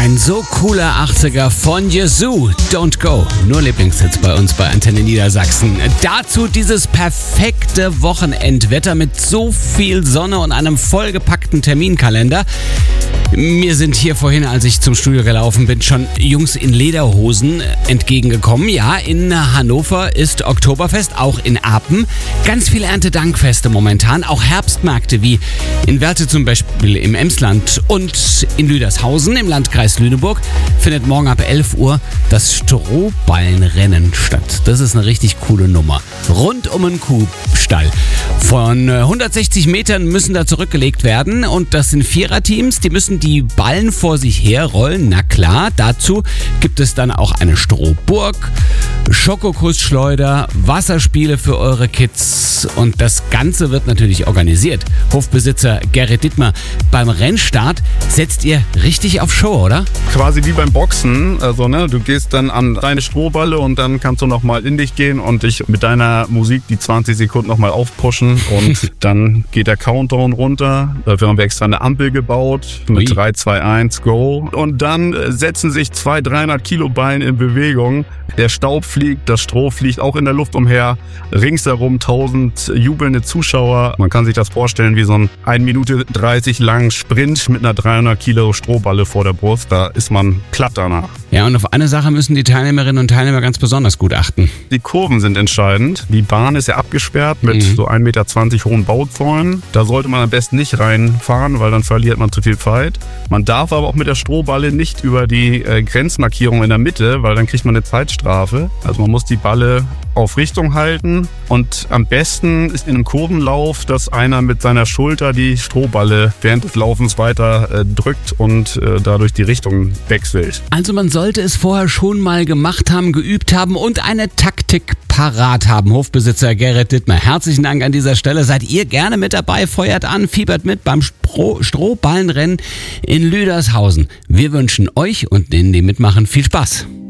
Ein so cooler 80er von Yazoo, Don't Go. Nur Lieblingshits bei uns bei Antenne Niedersachsen. Dazu dieses perfekte Wochenendwetter mit so viel Sonne und einem vollgepackten Terminkalender. Mir sind hier vorhin, als ich zum Studio gelaufen bin, schon Jungs in Lederhosen entgegengekommen. Ja, in Hannover ist Oktoberfest, auch in Apen. Ganz viele Erntedankfeste momentan, auch Herbstmärkte wie in Wörth zum Beispiel im Emsland und in Lüdershausen im Landkreis Lüneburg findet morgen ab 11 Uhr das Strohballenrennen statt. Das ist eine richtig coole Nummer. Rund um einen Kuhstall. Von 160 Metern müssen da zurückgelegt werden und das sind Viererteams, die müssen die Ballen vor sich herrollen. Na klar, dazu gibt es dann auch eine Strohburg, Schokokussschleuder, Wasserspiele für eure Kids und das Ganze wird natürlich organisiert. Hofbesitzer Gerrit Dittmer, beim Rennstart setzt ihr richtig auf Show, oder? Quasi wie beim Boxen, also du gehst dann an deine Strohballe und dann kannst du nochmal in dich gehen und dich mit deiner Musik die 20 Sekunden nochmal aufpushen und dann geht der Countdown runter. Dafür haben wir extra eine Ampel gebaut mit 3, 2, 1, go. Und dann setzen sich 200-300 Kilo Ballen in Bewegung. Der Staub fliegt, das Stroh fliegt auch in der Luft umher. Ringsherum 1000 jubelnde Zuschauer. Man kann sich das vorstellen wie so ein 1 Minute 30 langen Sprint mit einer 300 Kilo Strohballe vor der Brust. Da ist man platt danach. Ja, und auf eine Sache müssen die Teilnehmerinnen und Teilnehmer ganz besonders gut achten. Die Kurven sind entscheidend. Die Bahn ist ja abgesperrt mit so 1,20 Meter hohen Bauzäunen. Da sollte man am besten nicht reinfahren, weil dann verliert man zu viel Zeit. Man darf aber auch mit der Strohballe nicht über die Grenzmarkierung in der Mitte, weil dann kriegt man eine Zeitstrafe. Also man muss die Balle auf Richtung halten und am besten ist in einem Kurvenlauf, dass einer mit seiner Schulter die Strohballe während des Laufens weiter drückt und dadurch die Richtung wechselt. Also man sollte es vorher schon mal gemacht haben, geübt haben und eine Taktik parat haben. Hofbesitzer Gerrit Dittmer, herzlichen Dank an dieser Stelle. Seid ihr gerne mit dabei, feuert an, fiebert mit beim Strohballenrennen in Lüdershausen. Wir wünschen euch und denen, die mitmachen, viel Spaß.